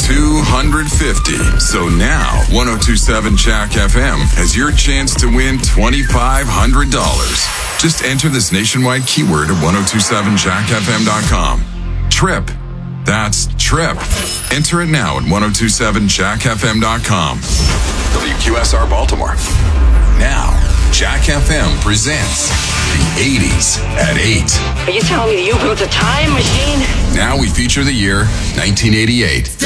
250. So now, 1027 Jack FM has your chance to win $2,500. Just enter this nationwide keyword at 1027jackfm.com. Trip. That's TRIP. Enter it now at 1027jackfm.com. WQSR Baltimore. Now, Jack FM presents the 80s at 8. Are you telling me that you built a time machine? Now we feature the year 1988.